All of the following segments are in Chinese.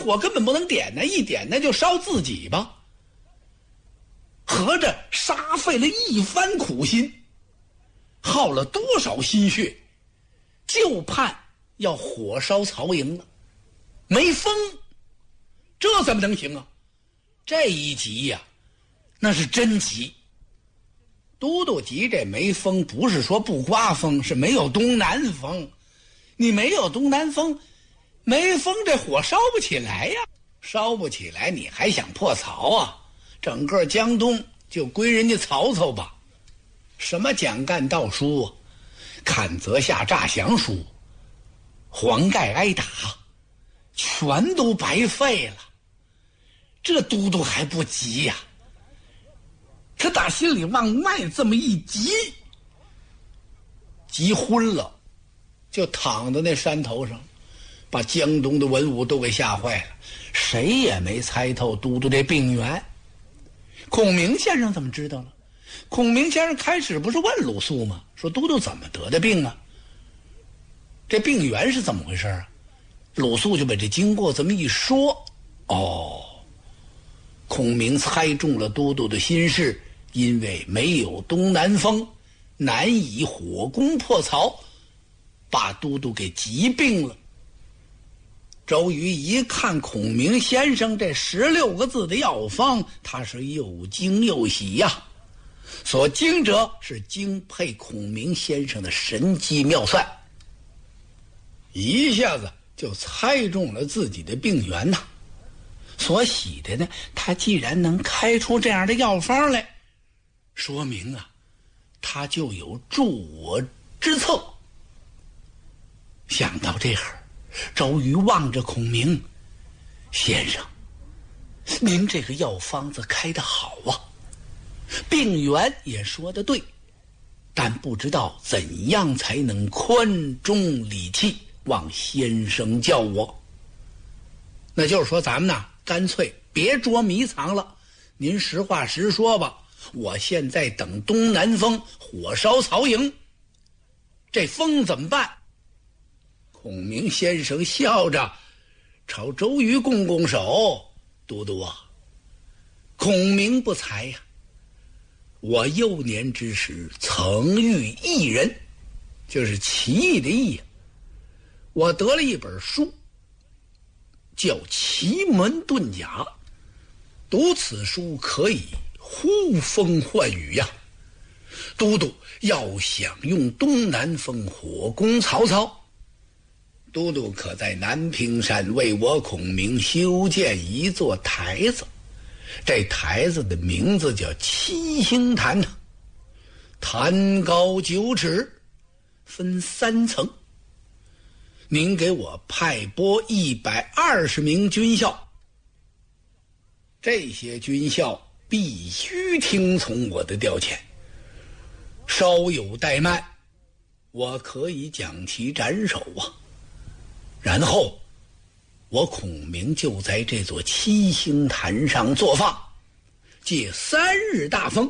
火根本不能点呢，一点那就烧自己吧。合着煞费了一番苦心，耗了多少心血，就盼要火烧曹营了，没风，这怎么能行啊？这一急呀，那是真急。都督急这没风，不是说不刮风，是没有东南风。你没有东南风，没风这火烧不起来呀，烧不起来你还想破曹啊？整个江东就归人家曹操吧。什么蒋干盗书，阚泽下诈降书，黄盖挨打，全都白费了。这都督还不急呀？他打心里往外这么一急，急昏了，就躺在那山头上，把江东的文武都给吓坏了。谁也没猜透都督这病源。孔明先生怎么知道了？孔明先生开始不是问鲁肃吗？说都督怎么得的病啊？这病源是怎么回事啊？鲁肃就把这经过这么一说，孔明猜中了都督的心事，因为没有东南风，难以火攻破曹，把都督给急病了。周瑜一看孔明先生这16个字的药方，他是又惊又喜呀。所惊者是惊佩孔明先生的神机妙算，一下子就猜中了自己的病源呐。所喜的呢，他既然能开出这样的药方来，说明啊，他就有助我之策。想到这儿，周瑜望着孔明先生，您这个药方子开得好啊，病源也说得对，但不知道怎样才能宽中理气，望先生教我。那就是说咱们呢，干脆别捉迷藏了，您实话实说吧。我现在等东南风，火烧曹营，这风怎么办？孔明先生笑着朝周瑜拱拱手，都督啊，孔明不才呀，我幼年之时曾遇异人，就是奇异的异，我得了一本书叫《奇门遁甲》，读此书可以呼风唤雨呀。都督要想用东南风火攻曹操，都督可在南屏山为我孔明修建一座台子，这台子的名字叫七星坛，坛高9尺，分3层。您给我派拨120名军校，这些军校必须听从我的调遣，稍有怠慢，我可以将其斩首啊。然后我孔明就在这座七星坛上作放，借3日大风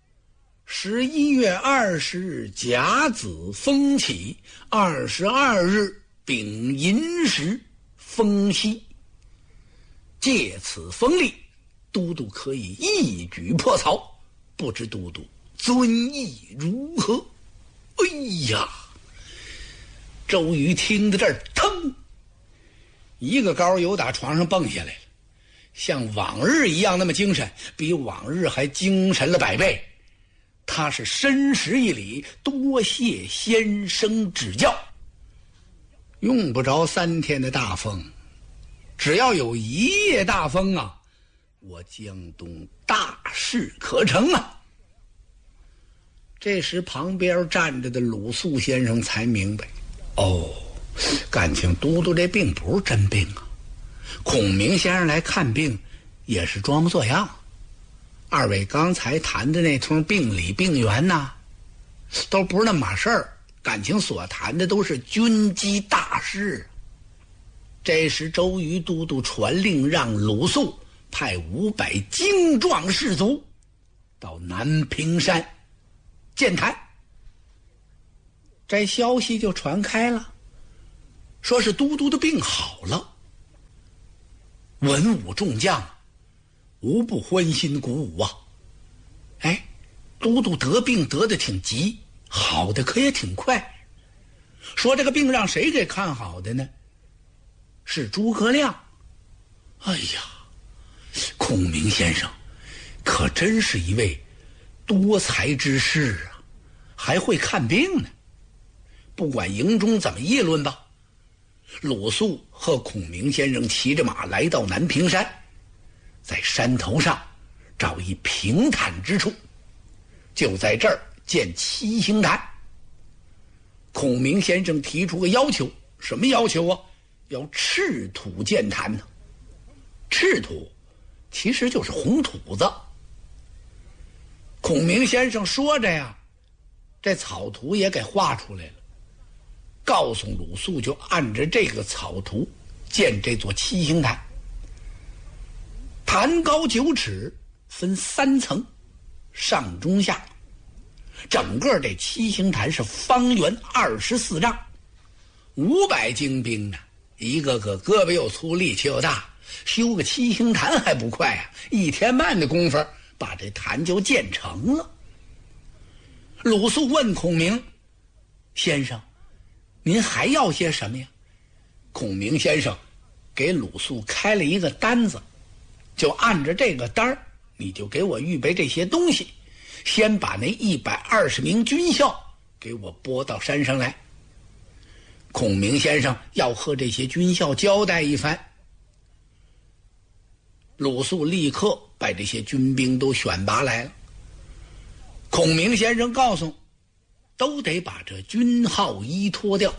，11月20日甲子风起，22日丙寅时风息，借此风力，都督可以一举破曹，不知都督尊意如何？哎呀，周瑜听到这儿，腾一个高油打床上蹦下来了，像往日一样那么精神，比往日还精神了100倍。他是深施一礼，多谢先生指教。用不着3天的大风，只要有1夜大风啊，我江东大事可成啊。这时旁边站着的鲁肃先生才明白，感情都督这病不是真病啊，孔明先生来看病也是装模作样。二位刚才谈的那通病理病源呐，都不是那么码事儿，感情所谈的都是军机大事。这时周瑜都督传令让鲁肃派500精壮士卒到南屏山建坛，这消息就传开了，说是都督的病好了。 文武众将无不欢欣鼓舞啊。哎，都督得病得的挺急，好的可也挺快。说这个病让谁给看好的呢？是诸葛亮。哎呀，孔明先生可真是一位多才之士啊，还会看病呢。不管营中怎么议论吧，鲁肃和孔明先生骑着马来到南屏山，在山头上找一平坦之处，就在这儿建七星坛。孔明先生提出个要求，什么要求啊？要赤土建坛呢。赤土其实就是红土子。孔明先生说着呀，这草图也给画出来了，告诉鲁肃就按着这个草图建这座七星坛。坛高9尺，分3层，上中下。整个这七星坛是方圆24丈，500精兵呢，一个个胳膊又粗力气又大，修个七星坛还不快啊，1天半的功夫把这坛就建成了。鲁肃问孔明先生，您还要些什么呀？孔明先生给鲁肃开了一个单子，就按着这个单儿，你就给我预备这些东西，先把那120名军校给我拨到山上来。孔明先生要和这些军校交代一番，鲁肃立刻把这些军兵都选拔来了。孔明先生告诉，都得把这军号衣脱掉，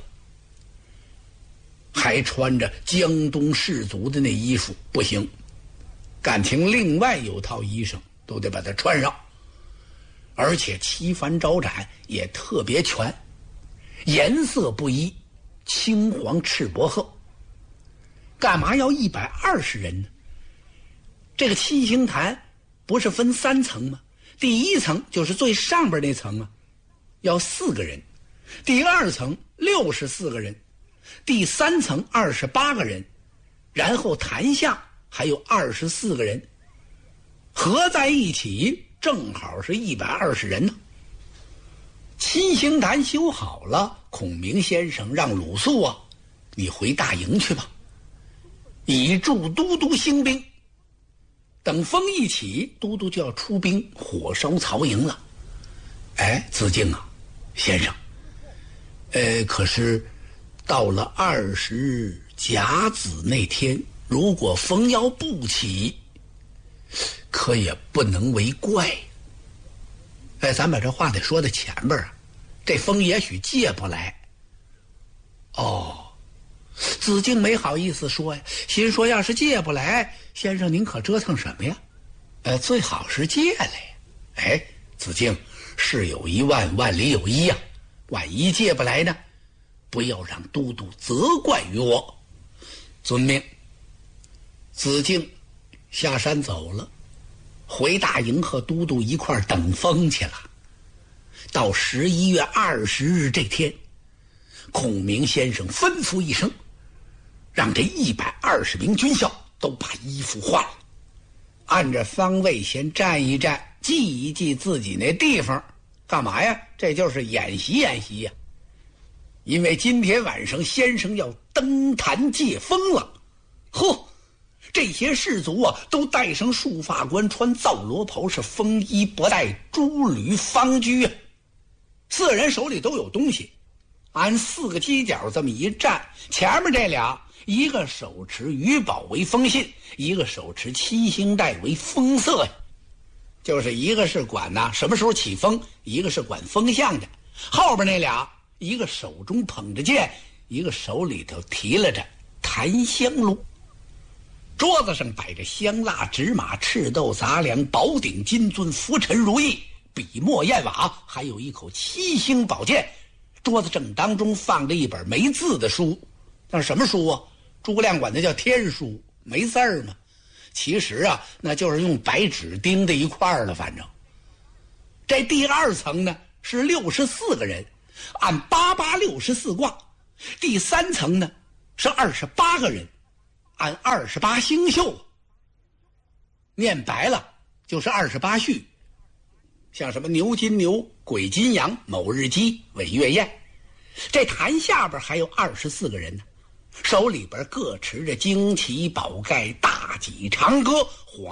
还穿着江东士族的那衣服不行，感情另外有套衣裳都得把它穿上，而且旗幡招展也特别全，颜色不一，青黄赤薄褐。干嘛要120人呢？这个七星坛不是分3层吗？第1层就是最上边那层啊，要4个人；第2层64个人；第3层28个人，然后坛下还有24个人，合在一起正好是120人呢。七星坛修好了，孔明先生让鲁肃啊，你回大营去吧，以助都督兴兵。等风一起，都督就要出兵火烧曹营了。哎，子敬啊，先生，可是到了20日甲子那天，如果风要不起，可也不能为怪。哎，咱把这话得说在前边啊，这风也许借不来。哦，子敬没好意思说呀，心说要是借不来，先生您可折腾什么呀？最好是借来。哎，子敬，事有一万，万里有一呀，万一借不来呢，不要让都督责怪于我。遵命。子敬下山走了，回大营和都督一块等风去了。到11月20日这天，孔明先生吩咐一声，让这120名军校都把衣服换了，按着方位先站一站，记一记自己那地方。干嘛呀？这就是演习演习呀。因为今天晚上先生要登坛借风了。嚯，这些士卒啊，都戴上束发冠，穿皂罗袍，是风衣不带，珠履方居啊。4人手里都有东西，按4个犄角这么一站，前面这俩，一个手持鱼宝为风信，一个手持七星带为风色呀，就是一个是管什么时候起风，一个是管风向的。后边那俩，一个手中捧着剑，一个手里头提了着檀香炉。桌子上摆着香蜡、纸马、赤豆、杂粮、宝鼎、金樽、浮尘如意、笔墨砚瓦，还有一口七星宝剑。桌子正当中放着一本没字的书，那是什么书啊？诸葛亮管它叫天书，没字儿嘛。其实啊，那就是用白纸钉在一块儿了。反正这第2层呢是64个人，按8864卦。第3层呢是28个人， 按28星宿，念白了就是28序，像什么牛金牛、癸金羊、卯日鸡、尾月燕。这坛下边还有24个人呢，手里边各持着旌旗宝盖、大戟长戈，